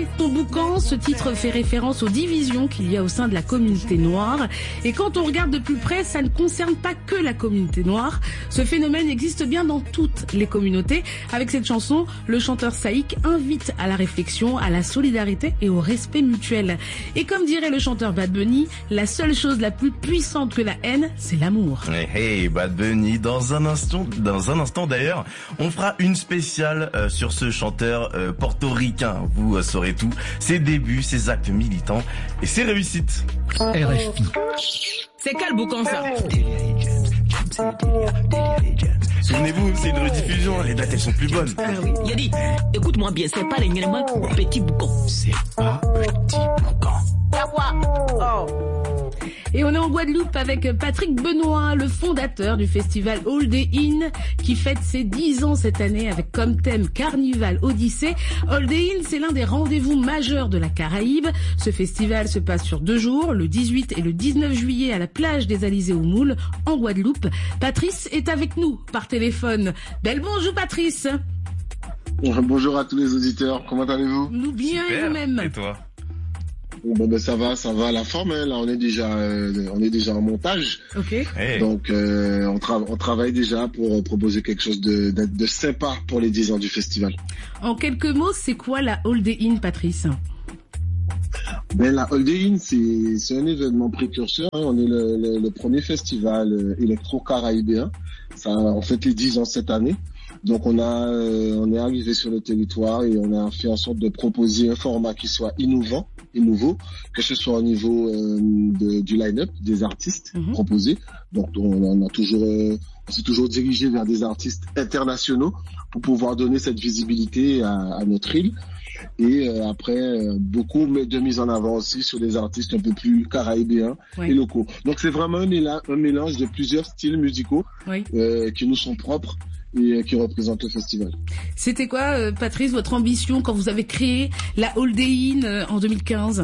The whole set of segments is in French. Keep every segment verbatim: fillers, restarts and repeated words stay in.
Arrête ton boucan, ce titre fait référence aux divisions qu'il y a au sein de la communauté noire. Et quand on regarde de plus près, ça ne concerne pas que la communauté noire. Ce phénomène existe bien dans toutes les communautés. Avec cette chanson, le chanteur Saïk invite à la réflexion, à la solidarité et au respect mutuel. Et comme dirait le chanteur Bad Bunny, la seule chose la plus puissante que la haine, c'est l'amour. Hey, hey, Bad Bunny, dans un instant, dans un instant d'ailleurs, on fera une spéciale euh, sur ce chanteur euh, portoricain. Vous euh, saurez tout, ses débuts, ses actes militants et ses réussites. R F I. C'est quel boucan ça? Souvenez-vous, c'est une rediffusion, les dates elles sont plus bonnes. Ah oui. Yadi, écoute-moi bien, c'est pas les Nyelma, petit boucan. C'est pas petit boucan. Et on est en Guadeloupe avec Patrick Benoît, le fondateur du festival All Day In, qui fête ses dix ans cette année avec comme thème Carnival Odyssée. All Day In, c'est l'un des rendez-vous majeurs de la Caraïbe. Ce festival se passe sur deux jours, le dix-huit et le dix-neuf juillet à la plage des Alizés aux Moules, en Guadeloupe. Patrice est avec nous par téléphone. Belle bonjour Patrice. Bonjour à tous les auditeurs, comment allez-vous? Nous bien. Super. Et vous-même? Et toi? Bon ben ça va, ça va à la forme. Hein. Là on est déjà, euh, on est déjà en montage. Ok. Hey. Donc euh, on, tra- on travaille déjà pour proposer quelque chose de, de, de sympa pour les dix ans du festival. En quelques mots, c'est quoi la All Day In, Patrice? Ben la All Day In, c'est, c'est un événement précurseur. Hein. On est le, le, le premier festival euh, électro-caraïbéen. Ça, on fête les dix ans cette année. Donc on a, euh, on est arrivé sur le territoire et on a fait en sorte de proposer un format qui soit innovant et nouveau, que ce soit au niveau euh, de, du line-up des artistes mm-hmm. proposés. Donc on, on a toujours, euh, on s'est toujours dirigé vers des artistes internationaux pour pouvoir donner cette visibilité à, à notre île. Et euh, après, euh, beaucoup de mise en avant aussi sur des artistes un peu plus caraïbéens oui. et locaux. Donc c'est vraiment un, éla- un mélange de plusieurs styles musicaux oui. euh, qui nous sont propres et qui représente le festival. C'était quoi, euh, Patrice, votre ambition quand vous avez créé la All Day In euh, en deux mille quinze?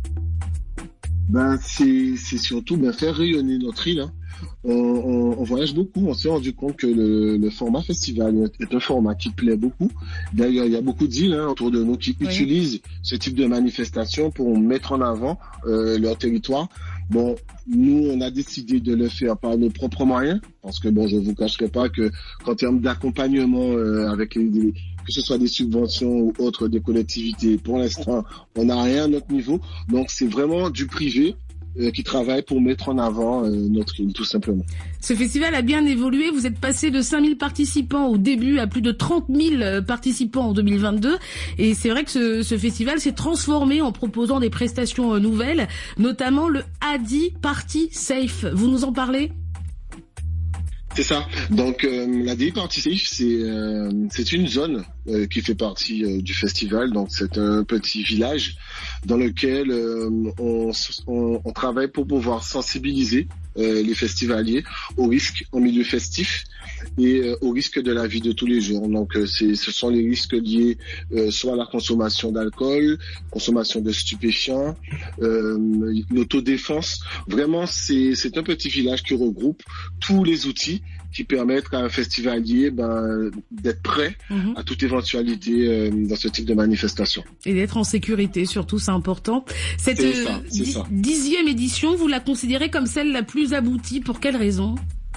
Ben c'est c'est surtout ben faire rayonner notre île. Hein. On, on, on voyage beaucoup. On s'est rendu compte que le, le format festival est un format qui plaît beaucoup. D'ailleurs, il y a beaucoup d'îles hein, autour de nous qui oui. utilisent ce type de manifestation pour mettre en avant euh, leur territoire. Bon, nous, on a décidé de le faire par nos propres moyens, parce que bon, je vous cacherai pas que qu'en termes d'accompagnement euh, avec les, des, que ce soit des subventions ou autres des collectivités, pour l'instant, on n'a rien à notre niveau. Donc, c'est vraiment du privé euh, qui travaille pour mettre en avant euh, notre île, tout simplement. Ce festival a bien évolué. Vous êtes passé de cinq mille participants au début à plus de trente mille participants en deux mille vingt-deux. Et c'est vrai que ce, ce festival s'est transformé en proposant des prestations nouvelles, notamment le Adi Party Safe. Vous nous en parlez ? C'est ça. Donc euh, la D I Party Safe, c'est euh, c'est une zone euh, qui fait partie euh, du festival. Donc c'est un petit village dans lequel euh, on, on, on travaille pour pouvoir sensibiliser euh, les festivaliers aux risques en milieu festif et euh, aux risques de la vie de tous les jours. Donc euh, c'est ce sont les risques liés euh, soit à la consommation d'alcool, consommation de stupéfiants, euh, l'autodéfense. Vraiment c'est c'est un petit village qui regroupe tous les outils qui permettent à un festivalier ben, d'être prêt mmh. à toute éventualité euh, dans ce type de manifestation. Et d'être en sécurité, surtout, c'est important. Cette c'est ça, c'est di- ça. dixième édition, vous la considérez comme celle la plus aboutie. Pour quelle raison ?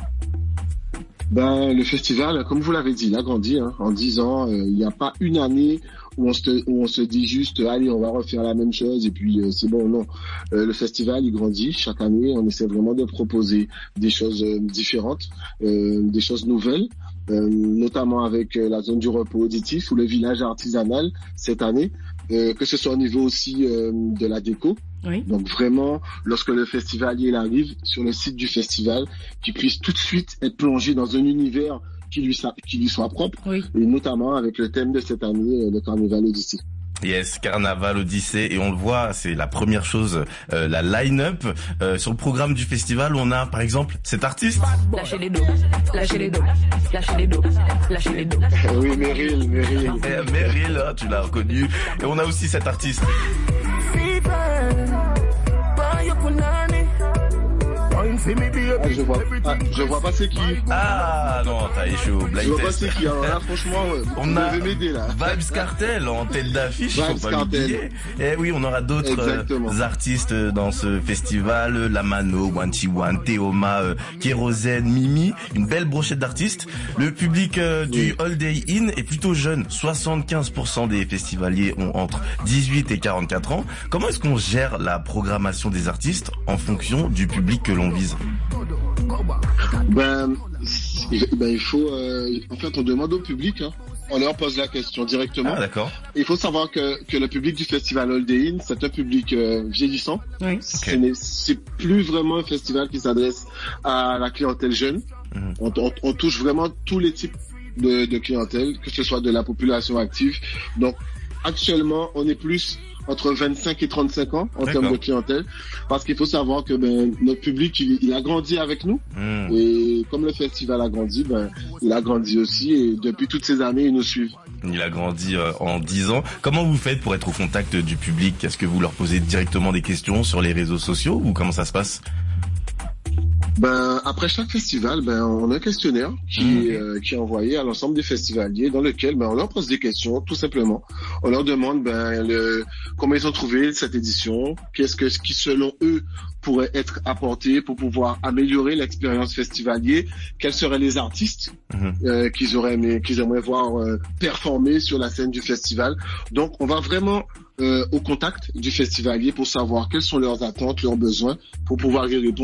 Ben, le festival, comme vous l'avez dit, il a grandi. Hein. En dix ans, il euh, n'y a pas une année où on, se, où on se dit juste, allez, on va refaire la même chose et puis euh, c'est bon. Non, euh, le festival, il grandit. Chaque année, on essaie vraiment de proposer des choses euh, différentes, euh, des choses nouvelles, euh, notamment avec euh, la zone du repos auditif ou le village artisanal cette année, euh, que ce soit au niveau aussi euh, de la déco. Oui. Donc vraiment, lorsque le festivalier il arrive sur le site du festival, qu'il puisse tout de suite être plongé dans un univers qui lui, qui lui soit propre, oui. et notamment avec le thème de cette année, le Carnival Odyssée. Yes, Carnaval Odyssée, et on le voit, c'est la première chose, euh, la line-up euh, sur le programme du festival. On a par exemple cet artiste. Lâchez les dos, lâchez les dos, lâchez les dos, lâchez les dos. Oui, Meryl, Meryl. Eh, Meryl, hein, tu l'as reconnu. Et on a aussi cet artiste. Ah, je vois, ah, je vois pas c'est qui. Ah non, t'as échoué au Je blind vois pas test. c'est qui. Alors là, franchement, ouais, vous On a devez m'aider là. Vibes Cartel en tête d'affiche, faut Vibes pas Cartel. l'oublier. Et oui, on aura d'autres euh, Exactement. artistes dans ce festival, Lamano, Wanchiwan, Théoma, euh, Kérosène, Mimi, une belle brochette d'artistes. Le public euh, du Oui. All Day In est plutôt jeune, soixante-quinze pour cent des festivaliers ont entre dix-huit et quarante-quatre ans. Comment est-ce qu'on gère la programmation des artistes en fonction du public que l'on vise? Ben, ben il faut, euh, en fait, on demande au public, hein. On leur pose la question directement. Ah d'accord. Il faut savoir que, que le public du festival All Day In, c'est un public euh, vieillissant. Oui. Ce n'est- C'est plus vraiment un festival qui s'adresse à la clientèle jeune. Mhm. On, on- on touche vraiment tous les types de, de clientèle, que ce soit de la population active. Donc, actuellement, on est plus entre vingt-cinq et trente-cinq ans en D'accord. termes de clientèle, parce qu'il faut savoir que ben, notre public, il, il a grandi avec nous. Hmm. Et comme le festival a grandi, ben, il a grandi aussi. Et depuis toutes ces années, ils nous suivent. Il a grandi euh, en dix ans. Comment vous faites pour être au contact du public? Est-ce que vous leur posez directement des questions sur les réseaux sociaux ou comment ça se passe? Ben, après chaque festival, ben, on a un questionnaire qui, Mmh, ok. est, euh, qui est envoyé à l'ensemble des festivaliers, dans lequel ben, on leur pose des questions, tout simplement. On leur demande ben, le, comment ils ont trouvé cette édition, qu'est-ce que, ce qui selon eux pourrait être apporté pour pouvoir améliorer l'expérience festivalier, quels seraient les artistes Mhm. euh, qu'ils auraient aimé, qu'ils aimeraient voir euh, performer sur la scène du festival. Donc, on va vraiment euh, au contact du festivalier pour savoir quelles sont leurs attentes, leurs besoins, pour pouvoir y répondre.